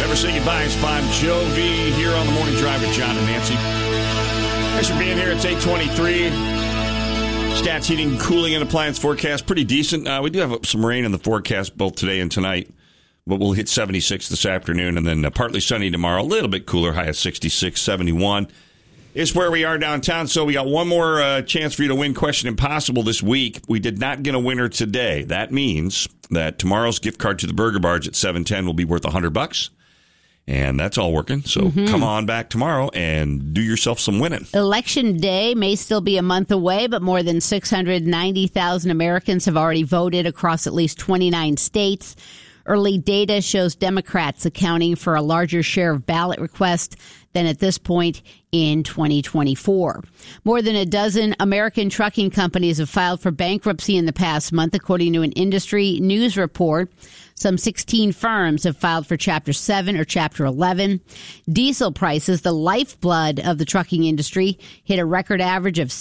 We're saying goodbye. It's Bon Jovi here on the Morning Drive with John and Nancy. Thanks for being here. It's 8:23. Stats, heating, cooling, and appliance forecast. Pretty decent. We do have some rain in the forecast both today and tonight, but we'll hit 76 this afternoon, and then partly sunny tomorrow. A little bit cooler, high of 66, 71. Is where we are downtown. So we got one more chance for you to win Question Impossible this week. We did not get a winner today. That means that tomorrow's gift card to the Burger Barge at 710 will be worth $100. And that's all working. So come on back tomorrow and do yourself some winning. Election Day may still be a month away, but more than 690,000 Americans have already voted across at least 29 states. Early data shows Democrats accounting for a larger share of ballot requests than at this point in 2024. More than a dozen American trucking companies have filed for bankruptcy in the past month, according to an industry news report. Some 16 firms have filed for Chapter 7 or Chapter 11. Diesel prices, the lifeblood of the trucking industry, hit a record average of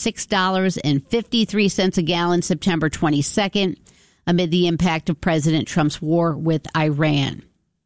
$6.53 a gallon September 22nd, amid the impact of President Trump's war with Iran.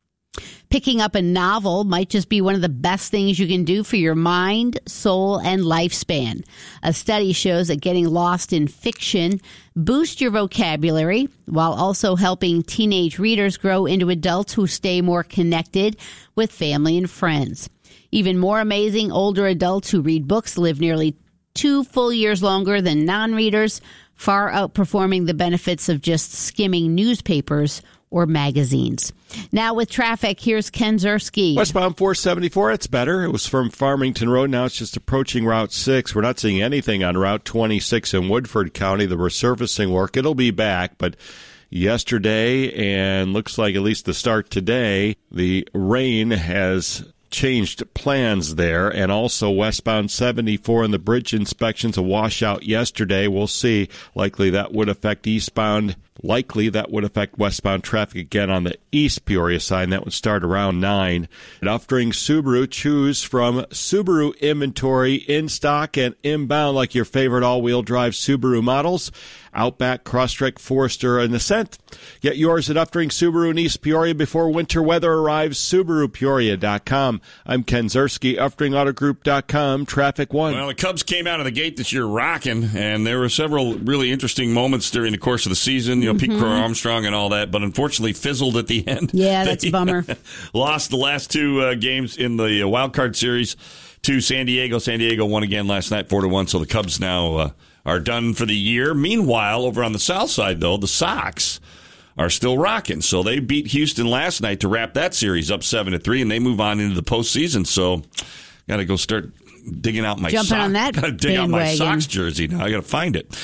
Picking up a novel might just be one of the best things you can do for your mind, soul, and lifespan. A study shows that getting lost in fiction boosts your vocabulary while also helping teenage readers grow into adults who stay more connected with family and friends. Even more amazing, older adults who read books live nearly 2 full years longer than non-readers, far outperforming the benefits of just skimming newspapers or magazines. Now with traffic, here's Ken Zerski. Westbound 474, it's better. It was from Farmington Road. Now it's just approaching Route 6. We're not seeing anything on Route 26 in Woodford County. The resurfacing work, it'll be back, but yesterday and looks like at least the start today, the rain has changed plans there, and also westbound 74 and the bridge inspections, a washout yesterday. We'll see. Likely that would affect eastbound. Likely that would affect westbound traffic again on the East Peoria side, and that would start around 9. At Uftring Subaru, choose from Subaru inventory in stock and inbound, like your favorite all-wheel drive Subaru models. Outback, Crosstrek, Forester, and Ascent. Get yours at Uftring Subaru in East Peoria before winter weather arrives. SubaruPeoria.com. I'm Ken Zerski, UftingAutoGroup.com, Traffic 1. Well, the Cubs came out of the gate this year rocking, and there were several really interesting moments during the course of the season. You know, Pete Crow Armstrong and all that, but unfortunately fizzled at the end. Yeah, that's a bummer. Lost the last 2 games in the wild card series to San Diego. San Diego won again last night, 4-1, so the Cubs now are done for the year. Meanwhile, over on the south side, though, the Sox are still rocking. So they beat Houston last night to wrap that series up 7-3, and they move on into the postseason. So got to go start digging out my Jumping on that Got to dig out my Sox jersey now. I got to find it.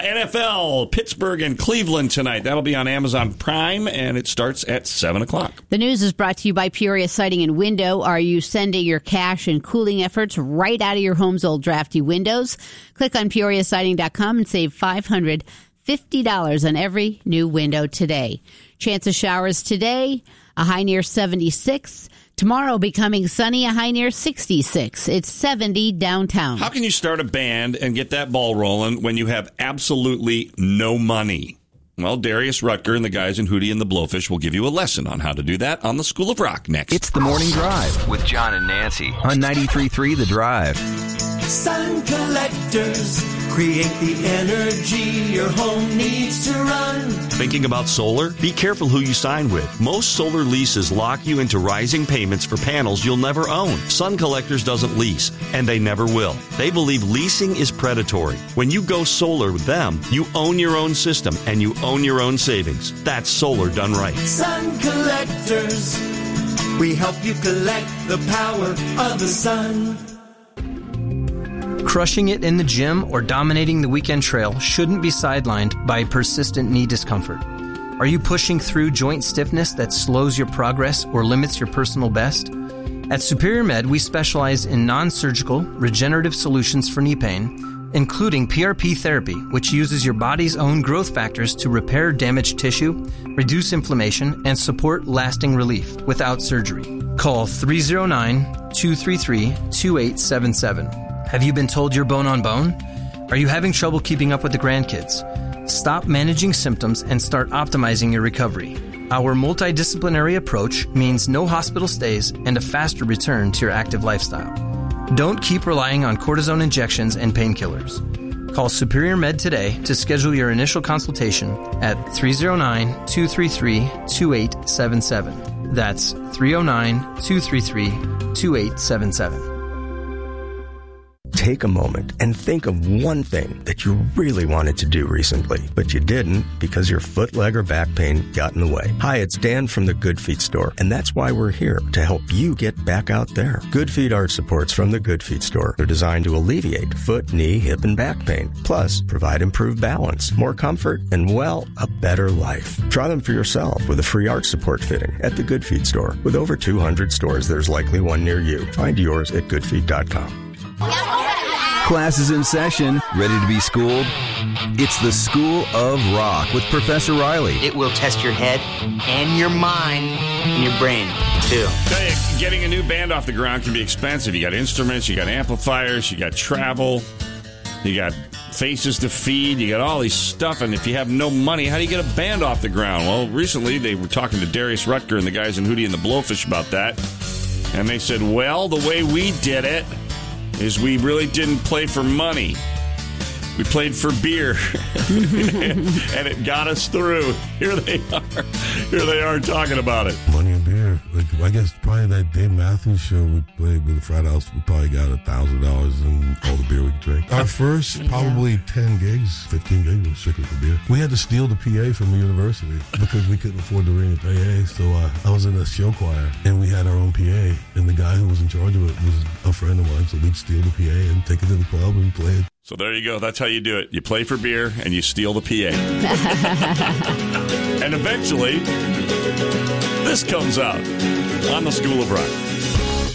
NFL, Pittsburgh and Cleveland tonight. That'll be on Amazon Prime, and it starts at 7 o'clock. The news is brought to you by Peoria Siding and Window. Are you sending your cash and cooling efforts right out of your home's old drafty windows? Click on PeoriaSiding.com and save $550 on every new window today. Chance of showers today, a high near 76. Tomorrow becoming sunny, a high near 66. It's 70 downtown. How can you start a band and get that ball rolling when you have absolutely no money? Well, Darius Rutger and the guys in Hootie and the Blowfish will give you a lesson on how to do that on the School of Rock next. It's the Morning Drive with John and Nancy on 93.3 The Drive. Sun collectors create the energy your home needs to run. Thinking about solar? Be careful who you sign with. Most solar leases lock you into rising payments for panels you'll never own. Sun Collectors doesn't lease, and they never will. They believe leasing is predatory. When you go solar with them, you own your own system and you own your own savings. That's solar done right. Sun Collectors. We help you collect the power of the sun. Crushing it in the gym or dominating the weekend trail shouldn't be sidelined by persistent knee discomfort. Are you pushing through joint stiffness that slows your progress or limits your personal best? At Superior Med, we specialize in non-surgical, regenerative solutions for knee pain, including PRP therapy, which uses your body's own growth factors to repair damaged tissue, reduce inflammation, and support lasting relief without surgery. Call 309-233-2877. Have you been told you're bone on bone? Are you having trouble keeping up with the grandkids? Stop managing symptoms and start optimizing your recovery. Our multidisciplinary approach means no hospital stays and a faster return to your active lifestyle. Don't keep relying on cortisone injections and painkillers. Call Superior Med today to schedule your initial consultation at 309-233-2877. That's 309-233-2877. Take a moment and think of one thing that you really wanted to do recently, but you didn't because your foot, leg, or back pain got in the way. Hi, it's Dan from the Good Feet store, and that's why we're here, to help you get back out there. Good Feet arch supports from the Good Feet store are designed to alleviate foot, knee, hip, and back pain, plus provide improved balance, more comfort, and, well, a better life. Try them for yourself with a free arch support fitting at the Good Feet store. With over 200 stores, there's likely one near you. Find yours at goodfeet.com. Class is in session. Ready to be schooled? It's the School of Rock with Professor Riley. It will test your head and your mind and your brain, too. Tell you, getting a new band off the ground can be expensive. You got instruments, you got amplifiers, you got travel, you got faces to feed, you got all these stuff, and if you have no money, how do you get a band off the ground? Well, recently they were talking to Darius Rutger and the guys in Hootie and the Blowfish about that, and they said, well, the way we did it is we really didn't play for money. We played for beer, and it got us through. Here they are talking about it. Money and beer. I guess probably that Dave Matthews show we played with the frat house, we probably got $1,000 in all the beer we could drink. Our first probably 10 gigs, 15 gigs was strictly for beer. We had to steal the PA from the university because we couldn't afford to ring the PA. So I was in a show choir, and we had our own PA, and the guy who was in charge of it was a friend of mine, so we'd steal the PA and take it to the club and play it. So there you go. That's how you do it. You play for beer and you steal the PA. And eventually, this comes out on the School of Rock.